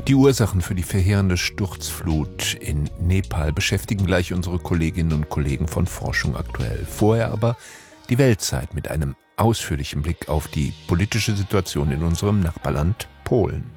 Die Ursachen für die verheerende Sturzflut in Nepal beschäftigen gleich unsere Kolleginnen und Kollegen von Forschung aktuell. Vorher aber die Weltzeit mit einem ausführlichen Blick auf die politische Situation in unserem Nachbarland Polen.